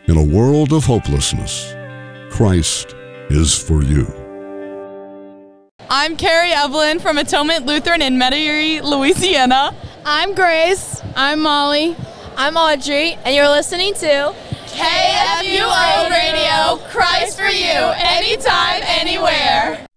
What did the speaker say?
In a world of hopelessness, Christ is for you. I'm Carrie Evelyn from Atonement Lutheran in Metairie, Louisiana. I'm Grace. I'm Molly. I'm Audrey, and you're listening to KFUO Radio, Christ for you, anytime, anywhere.